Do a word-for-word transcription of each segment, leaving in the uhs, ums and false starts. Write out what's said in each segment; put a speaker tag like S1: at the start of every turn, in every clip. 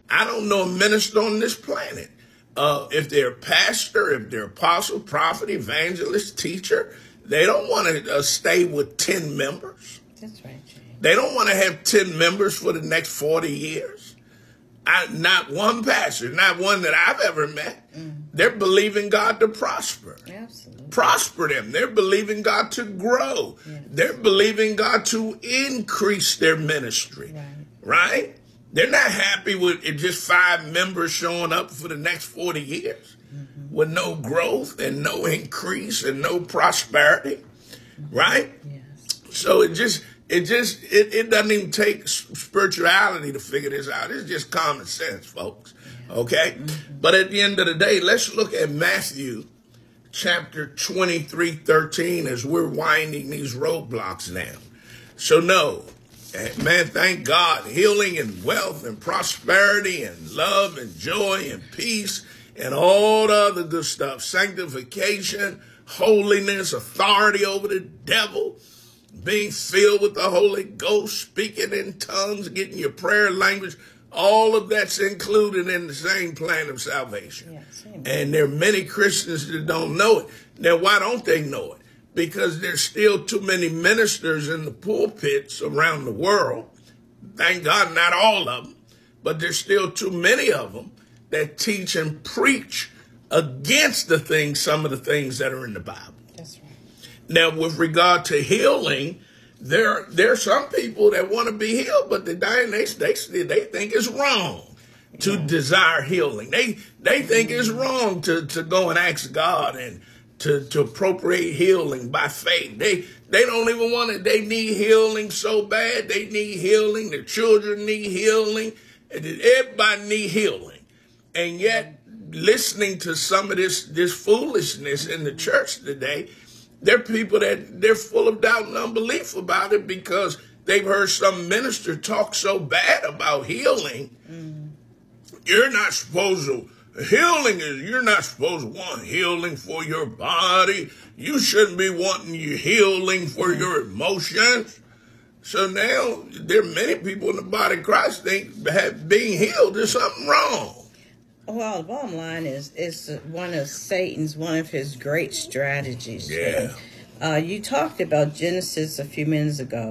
S1: I don't know a minister on this planet. Uh, if they're a pastor, if they're apostle, prophet, evangelist, teacher, they don't want to uh, stay with ten members.
S2: That's right, James.
S1: They don't want to have ten members for the next forty years. I, not one pastor, not one that I've ever met. Mm. They're believing God to prosper.
S2: Absolutely.
S1: Prosper them. They're believing God to grow. Yes. They're believing God to increase their ministry.
S2: Right.
S1: Right? They're not happy with just five members showing up for the next forty years mm-hmm. with no growth and no increase and no prosperity. Mm-hmm. Right?
S2: Yes.
S1: So it just... It just, it, it doesn't even take spirituality to figure this out. It's just common sense, folks. Okay? Mm-hmm. But at the end of the day, let's look at Matthew chapter twenty-three, thirteen as we're winding these roadblocks down. So no, man, thank God, healing and wealth and prosperity and love and joy and peace and all the other good stuff, sanctification, holiness, authority over the devil, being filled with the Holy Ghost, speaking in tongues, getting your prayer language, all of that's included in the same plan of salvation.
S2: Yes,
S1: and there are many Christians that don't know it. Now, why don't they know it? Because there's still too many ministers in the pulpits around the world. Thank God, not all of them, but there's still too many of them that teach and preach against the things, some of the things that are in the Bible.
S2: That's right.
S1: Now, with regard to healing, there there are some people that want to be healed, but they they they, they think it's wrong to yeah. desire healing. They they think it's wrong to, to go and ask God and to, to appropriate healing by faith. They they don't even want it. They need healing so bad. They need healing. Their children need healing. Everybody need healing. And yet, listening to some of this this foolishness in the church today, there are people that they're full of doubt and unbelief about it because they've heard some minister talk so bad about healing. Mm. You're not supposed to, healing is, you're not supposed to want healing for your body. You shouldn't be wanting your healing for mm. your emotions. So now there are many people in the body of Christ think that being healed is something wrong.
S2: Well, the bottom line is, it's one of Satan's, one of his great strategies.
S1: Yeah.
S2: Uh, you talked about Genesis a few minutes ago,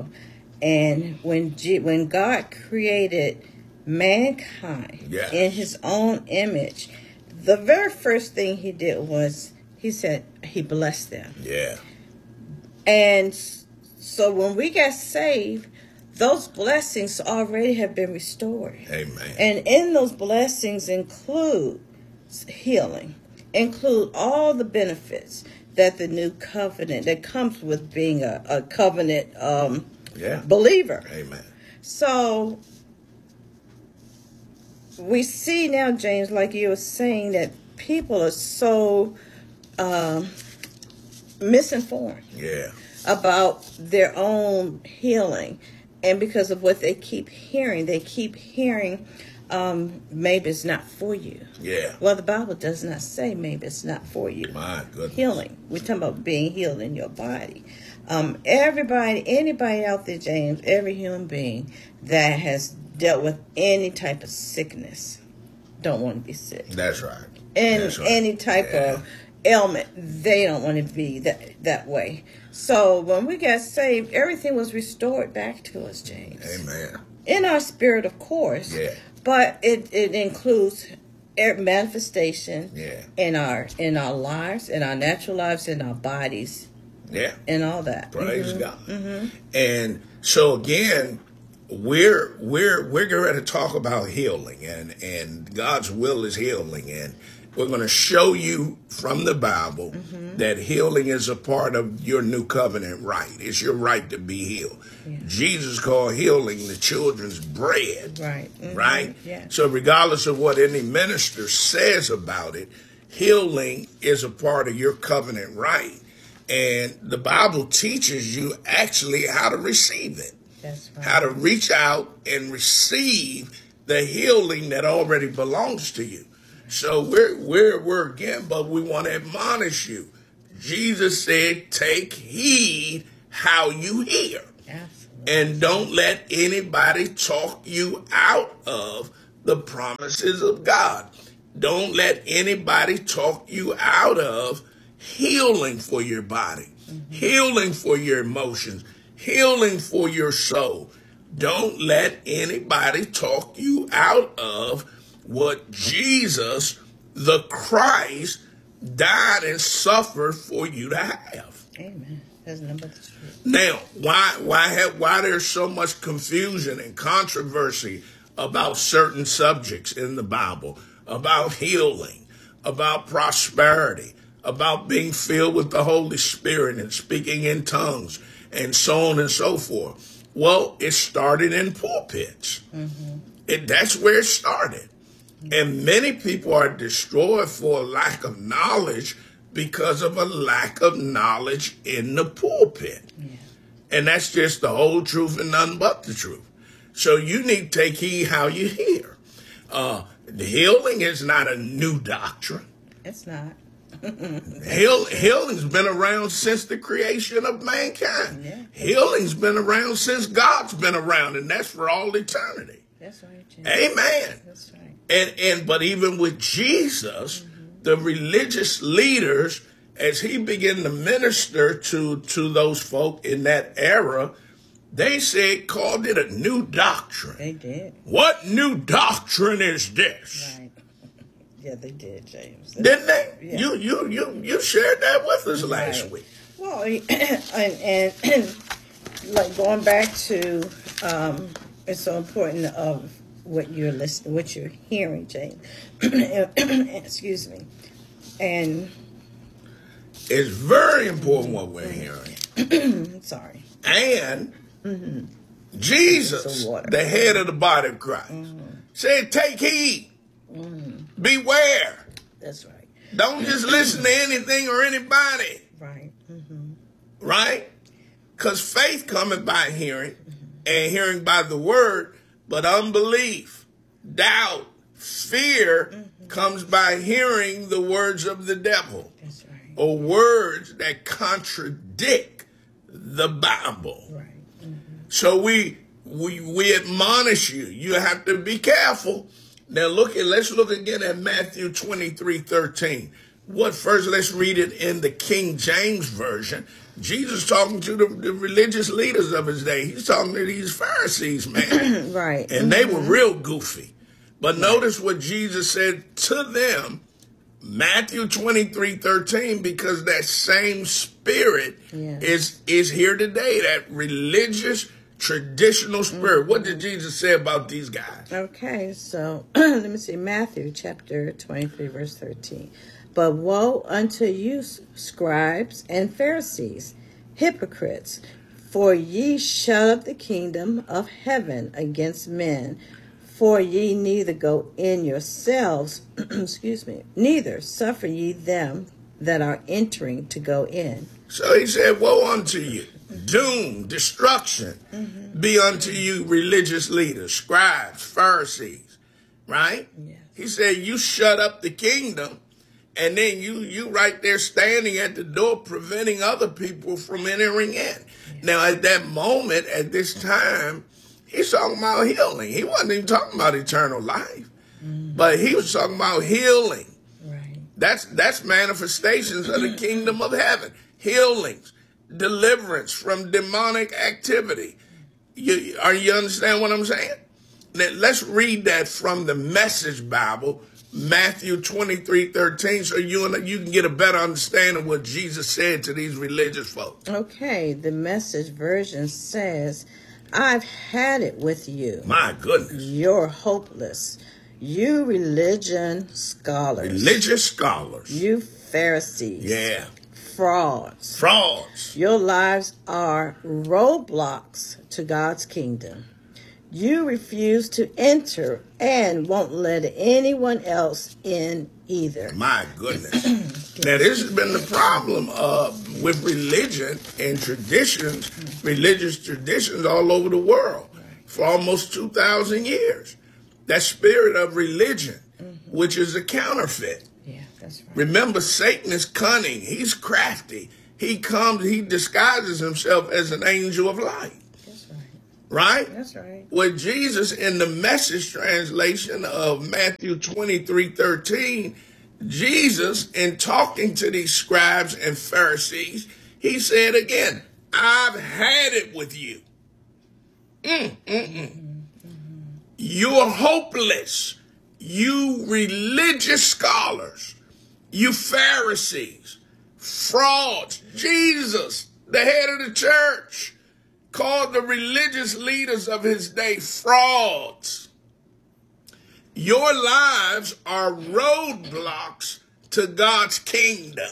S2: and when G- when God created mankind
S1: yeah.
S2: in his own image, the very first thing he did was he said he blessed them.
S1: Yeah.
S2: And so when we got saved, those blessings already have been restored.
S1: Amen.
S2: And in those blessings include healing, include all the benefits that the new covenant, that comes with being a, a covenant um,
S1: yeah.
S2: believer.
S1: Amen.
S2: So we see now, James, like you were saying, that people are so um, misinformed
S1: yeah.
S2: about their own healing. And because of what they keep hearing, they keep hearing, um, maybe it's not for you.
S1: Yeah.
S2: Well, the Bible does not say maybe it's not for you.
S1: My goodness.
S2: Healing. We're talking about being healed in your body. Um, everybody, anybody out there, James, every human being that has dealt with any type of sickness don't want to be sick.
S1: That's right.
S2: And
S1: That's right.
S2: any type yeah. of ailment, they don't want to be that that way. So when we got saved, everything was restored back to us, James.
S1: Amen.
S2: In our spirit, of course.
S1: Yeah.
S2: But it, it includes manifestation
S1: yeah.
S2: in our in our lives, in our natural lives, in our bodies.
S1: Yeah.
S2: And all that.
S1: Praise
S2: mm-hmm.
S1: God.
S2: Mm-hmm.
S1: And so again, we're we're we're going to talk about healing, and and God's will is healing, and we're going to show you from the Bible mm-hmm. that healing is a part of your new covenant right. It's your right to be healed. Yeah. Jesus called healing the children's bread.
S2: Right. Mm-hmm.
S1: Right?
S2: Yeah.
S1: So regardless of what any minister says about it, healing is a part of your covenant right. And the Bible teaches you actually how to receive it.
S2: That's right.
S1: How to reach out and receive the healing that already belongs to you. So we're, we're, we're again, but we want to admonish you. Jesus said, take heed how you hear.
S2: Absolutely.
S1: And don't let anybody talk you out of the promises of God. Don't let anybody talk you out of healing for your body, mm-hmm. healing for your emotions, healing for your soul. Don't let anybody talk you out of what Jesus, the Christ, died and suffered for you to have.
S2: Amen. That's number three.
S1: Now, why why have why there's so much confusion and controversy about certain subjects in the Bible, about healing, about prosperity, about being filled with the Holy Spirit and speaking in tongues, and so on and so forth? Well, it started in pulpits. Mm-hmm. It, that's where it started. Mm-hmm. And many people are destroyed for a lack of knowledge because of a lack of knowledge in the pulpit. Yeah. And that's just the whole truth and nothing but the truth. So you need to take heed how you hear. Uh, the healing is not a new doctrine.
S2: It's not.
S1: Heal, healing's been around since the creation of mankind. Yeah. Healing's been around since God's been around, and that's for all eternity.
S2: That's right, Jim.
S1: Amen.
S2: That's right.
S1: And and but even with Jesus, mm-hmm. the religious leaders, as he began to minister to to those folk in that era, they said called it a new doctrine.
S2: They did.
S1: What new doctrine is this?
S2: Right. Yeah, they did, James.
S1: Didn't they?
S2: Yeah.
S1: You you you you shared that with us last
S2: right.
S1: week.
S2: Well, and, and, and like going back to, um, it's so important of what you're listening, what you're hearing, James. Excuse me. And
S1: it's very important what we're hearing.
S2: Sorry.
S1: And mm-hmm. Jesus, the head of the body of Christ, mm-hmm. said, "Take heed." Mm. Beware.
S2: That's right.
S1: Don't just listen to anything or anybody.
S2: Right. Mm-hmm.
S1: Right? Because faith cometh by hearing, mm-hmm. and hearing by the word, but unbelief, doubt, fear mm-hmm. comes by hearing the words of the devil.
S2: That's right.
S1: Or words that contradict the Bible.
S2: Right. Mm-hmm.
S1: So we, we, we admonish you. You have to be careful. Now look at, let's look again at Matthew twenty-three thirteen. What first, let's read it in the King James Version. Jesus talking to the, the religious leaders of his day. He's talking to these Pharisees, man.
S2: Right.
S1: And they were real goofy. But right. Notice what Jesus said to them, Matthew twenty-three thirteen, because that same spirit yeah. is, is here today, that religious traditional spirit. Mm-hmm. What did Jesus say about these guys?
S2: Okay, so let me see. Matthew chapter twenty-three, verse thirteen. But woe unto you, scribes and Pharisees, hypocrites, for ye shut up the kingdom of heaven against men. For ye neither go in yourselves, excuse me, neither suffer ye them that are entering to go in.
S1: So he said, woe unto you. Doom, destruction mm-hmm. be unto you, religious leaders, scribes, Pharisees, right? Yes. He said, you shut up the kingdom, and then you you right there standing at the door preventing other people from entering in. Yes. Now, at that moment, at this time, he's talking about healing. He wasn't even talking about eternal life, mm-hmm. but he was talking about healing.
S2: Right.
S1: That's, that's manifestations of the kingdom of heaven, healings. Deliverance from demonic activity. You, are you understand what I'm saying? Now, let's read that from the Message Bible, Matthew twenty-three thirteen, so you and you can get a better understanding of what Jesus said to these religious folks.
S2: Okay, the Message version says, "I've had it with you.
S1: My goodness.
S2: You're hopeless. You religion scholars.
S1: Religious scholars.
S2: You Pharisees.
S1: Yeah.
S2: Frauds.
S1: Frauds.
S2: Your lives are roadblocks to God's kingdom. You refuse to enter and won't let anyone else in either."
S1: My goodness. Now, this has been the problem uh, with religion and traditions, religious traditions all over the world for almost two thousand years. That spirit of religion, mm-hmm. which is a counterfeit.
S2: Yeah, that's right.
S1: Remember, Satan is cunning. He's crafty. He comes, he disguises himself as an angel of light.
S2: That's right.
S1: Right?
S2: That's right.
S1: With Jesus, in the Message translation of Matthew twenty-three thirteen, Jesus, in talking to these scribes and Pharisees, he said again, I've had it with you. Mm, mm, mm. Mm-hmm. You're hopeless. You religious scholars, you Pharisees, frauds. Jesus, the head of the church, called the religious leaders of his day frauds. Your lives are roadblocks to God's kingdom.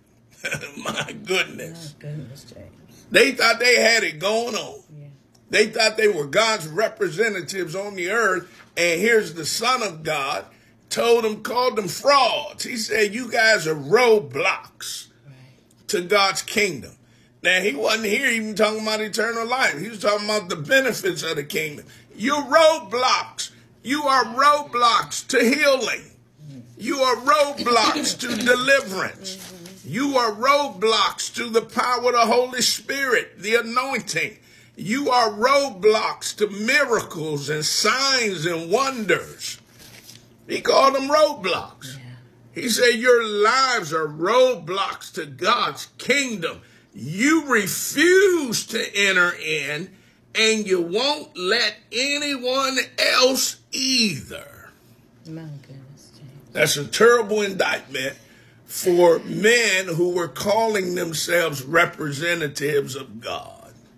S1: My goodness.
S2: My goodness, James.
S1: They thought they had it going on.
S2: Yeah.
S1: They thought they were God's representatives on the earth. And here's the Son of God, told them, called them frauds. He said, you guys are roadblocks right. to God's kingdom. Now, he wasn't here even talking about eternal life. He was talking about the benefits of the kingdom. You're roadblocks. You are roadblocks to healing. You are roadblocks to deliverance. You are roadblocks to the power of the Holy Spirit, the anointing. You are roadblocks to miracles and signs and wonders. He called them roadblocks. Yeah. He said your lives are roadblocks to God's kingdom. You refuse to enter in, and you won't let anyone else either.
S2: My goodness, James.
S1: That's a terrible indictment for men who were calling themselves representatives of God.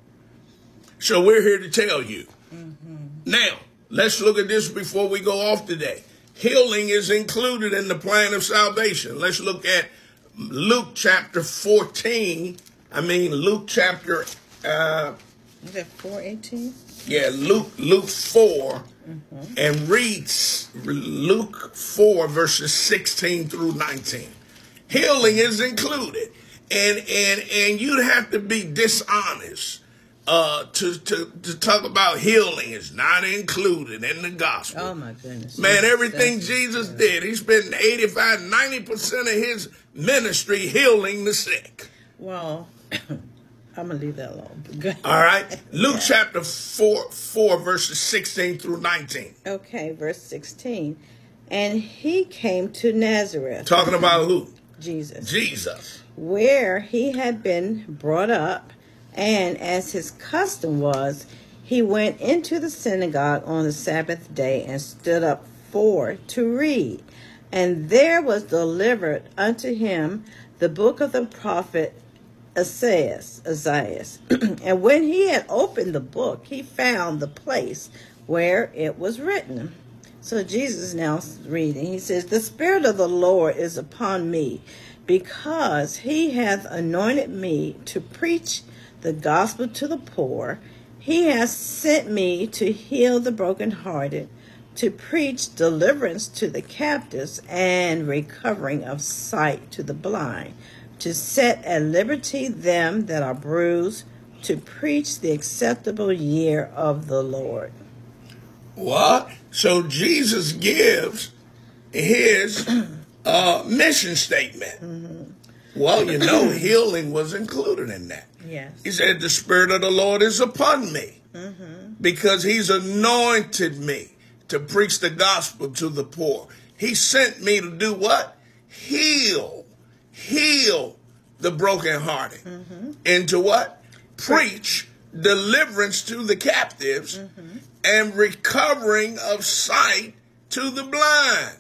S1: So we're here to tell you. Mm-hmm. Now, let's look at this before we go off today. Healing is included in the plan of salvation. Let's look at Luke chapter fourteen. I mean, Luke chapter... Uh,
S2: is that four eighteen?
S1: Yeah, Luke, Luke four. Mm-hmm. And read Luke four, verses sixteen through nineteen. Healing is included. And, and, and you'd have to be dishonest. Uh, to, to, to talk about healing is not included in the gospel.
S2: Oh, my goodness.
S1: Man, everything That's Jesus true. did, he spent eighty-five, ninety percent of his ministry healing the sick.
S2: Well, I'm going to leave that alone. Good.
S1: All right. Luke yeah. chapter four, four, verses sixteen through nineteen.
S2: Okay, verse sixteen. And he came to Nazareth.
S1: Talking about who?
S2: Jesus.
S1: Jesus.
S2: Where he had been brought up. And as his custom was, he went into the synagogue on the Sabbath day and stood up for to read. And there was delivered unto him the book of the prophet Isaiah. Isaiah. And when he had opened the book, he found the place where it was written. So Jesus is now reading. He says, the Spirit of the Lord is upon me, because he hath anointed me to preach the gospel to the poor. He has sent me to heal the brokenhearted, to preach deliverance to the captives, and recovering of sight to the blind, to set at liberty them that are bruised, to preach the acceptable year of the Lord.
S1: What? So Jesus gives his uh, mission statement. Mm-hmm. Well, you know, healing was included in that.
S2: Yes.
S1: He said, the Spirit of the Lord is upon me, mm-hmm. because he's anointed me to preach the gospel to the poor. He sent me to do what? Heal. Heal the brokenhearted. Mm-hmm. And to what? Preach deliverance to the captives, mm-hmm. and recovering of sight to the blind.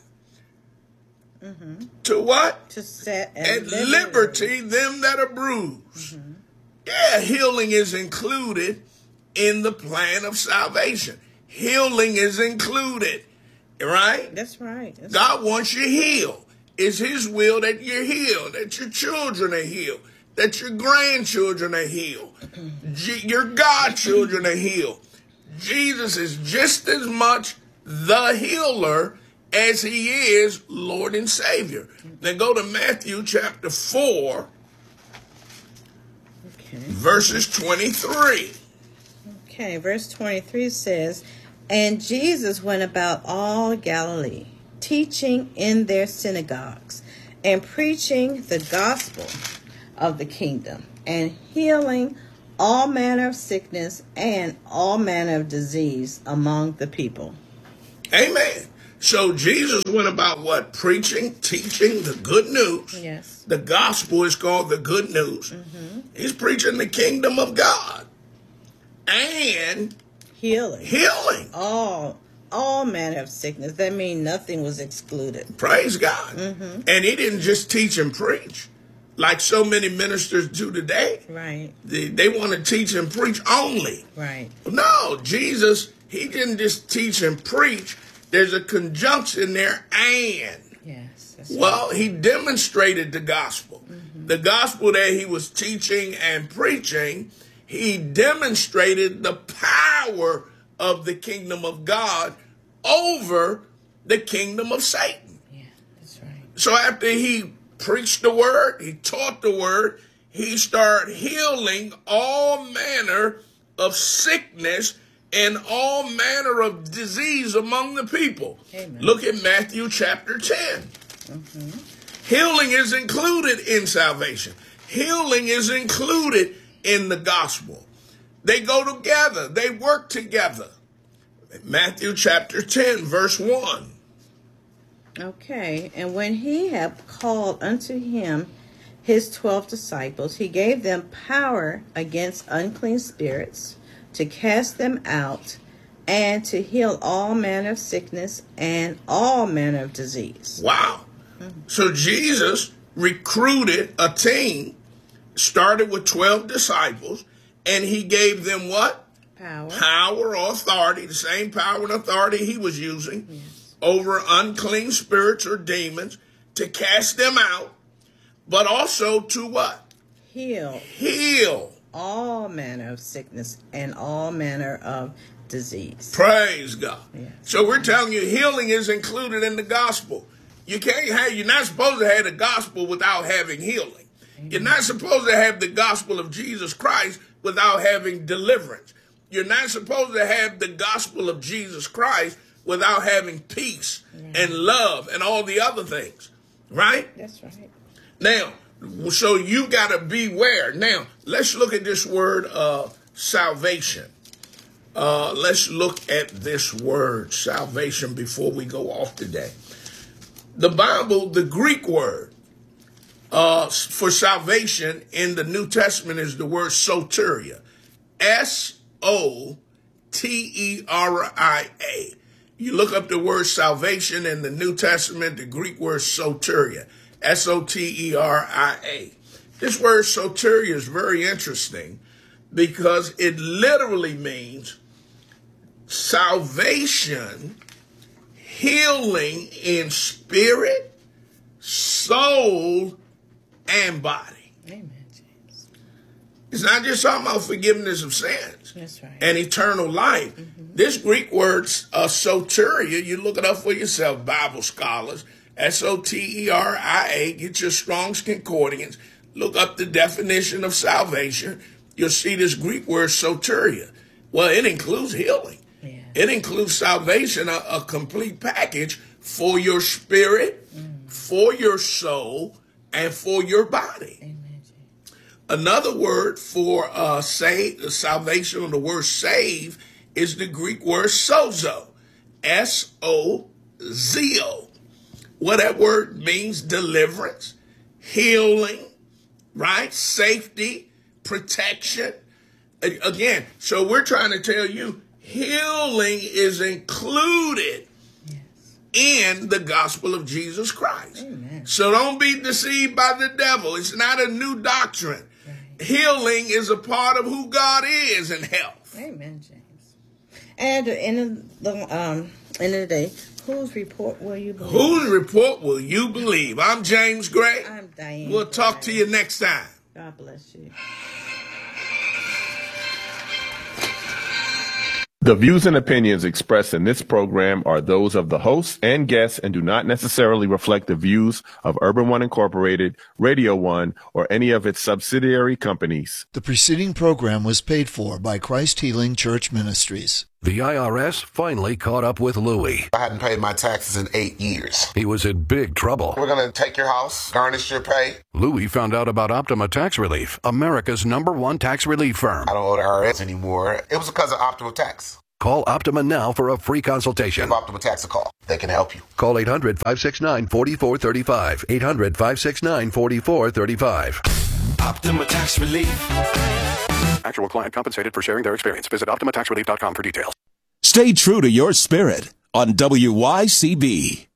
S1: Mm-hmm. To what?
S2: To set at,
S1: at liberty them that are bruised. Mm-hmm. Yeah, healing is included in the plan of salvation. Healing is included, right?
S2: That's right. That's
S1: God
S2: right.
S1: wants you healed. It's his will that you're healed, that your children are healed, that your grandchildren are healed, G- your godchildren are healed. Jesus is just as much the healer as he is Lord and Savior. Now go to Matthew chapter four, okay. verses twenty-three.
S2: Okay, verse twenty-three says, and Jesus went about all Galilee, teaching in their synagogues, and preaching the gospel of the kingdom, and healing all manner of sickness and all manner of disease among the people.
S1: Amen. So Jesus went about what? Preaching, teaching the good news.
S2: Yes.
S1: The gospel is called the good news. Mm-hmm. He's preaching the kingdom of God. And
S2: healing.
S1: Healing.
S2: All, all manner of sickness. That means nothing was excluded.
S1: Praise God.
S2: Mm-hmm.
S1: And he didn't just teach and preach like so many ministers do today.
S2: Right.
S1: They, they want to teach and preach only.
S2: Right.
S1: No, Jesus, he didn't just teach and preach. There's a conjunction there, and.
S2: Yes. That's
S1: well,
S2: right.
S1: he demonstrated the gospel. Mm-hmm. The gospel that he was teaching and preaching, he demonstrated the power of the kingdom of God over the kingdom of Satan.
S2: Yeah, that's right.
S1: So after he preached the word, he taught the word, he started healing all manner of sickness and all manner of disease among the people.
S2: Amen.
S1: Look at Matthew chapter ten.
S2: Mm-hmm.
S1: Healing is included in salvation. Healing is included in the gospel. They go together. They work together. Matthew chapter ten, verse one.
S2: Okay. And when he had called unto him his twelve disciples, he gave them power against unclean spirits, to cast them out, and to heal all manner of sickness and all manner of disease.
S1: Wow. Mm-hmm. So Jesus recruited a team, started with twelve disciples, and he gave them what?
S2: Power.
S1: Power or authority, the same power and authority he was using
S2: yes.
S1: over unclean spirits or demons, to cast them out, but also to what?
S2: Heal.
S1: Heal.
S2: All manner of sickness and all manner of disease.
S1: Praise God.
S2: Yes.
S1: So we're telling you, healing is included in the gospel. You can't have, you're not supposed to have the gospel without having healing. Amen. You're not supposed to have the gospel of Jesus Christ without having deliverance. You're not supposed to have the gospel of Jesus Christ without having peace right. and love and all the other things. Right?
S2: That's right.
S1: Now, so you got to beware. Now, let's look at this word uh, salvation. Uh, let's look at this word salvation before we go off today. The Bible, the Greek word uh, for salvation in the New Testament is the word soteria. S O T E R I A. You look up the word salvation in the New Testament, the Greek word soteria. S O T E R I A. This word soteria is very interesting because it literally means salvation, healing in spirit, soul, and body.
S2: Amen, James.
S1: It's not just talking about forgiveness of sins.
S2: That's right.
S1: And eternal life. Mm-hmm. This Greek word, uh, soteria, you look it up for yourself, Bible scholars. S O T E R I A, get your Strong's Concordance, look up the definition of salvation. You'll see this Greek word soteria. Well, it includes healing. Yeah. It includes salvation, a, a complete package for your spirit, mm. for your soul, and for your body.
S2: Amen.
S1: Another word for uh, save, salvation, or the word save, is the Greek word sozo. S O Z O. What that word means, deliverance, healing, right? Safety, protection. Again, so we're trying to tell you healing is included yes. in the gospel of Jesus Christ.
S2: Amen.
S1: So don't be deceived by the devil. It's not a new doctrine. Right. Healing is a part of who God is in health.
S2: Amen, James. And in the um, end of the day, whose report will you believe?
S1: Whose report will you believe? I'm James Gray.
S2: I'm Diane.
S1: We'll talk to you next time.
S2: God bless you.
S3: The views and opinions expressed in this program are those of the hosts and guests and do not necessarily reflect the views of Urban One Incorporated, Radio One, or any of its subsidiary companies.
S4: The preceding program was paid for by Christ Healing Church Ministries. The I R S finally caught up with Louie.
S5: I hadn't paid my taxes in eight years.
S4: He was in big trouble.
S5: We're going to take your house, garnish your pay.
S4: Louie found out about Optima Tax Relief, America's number one tax relief firm.
S5: I don't owe the I R S anymore. It was because of Optima Tax.
S4: Call Optima now for a free consultation.
S5: Give Optima Tax a call. They can help you.
S4: Call eight hundred, five six nine, four four three five. eight hundred, five six nine, four four three five.
S6: Optima Tax Relief.
S4: Actual client compensated for sharing their experience. Visit optima tax relief dot com for details.
S6: Stay true to your spirit on W Y C B.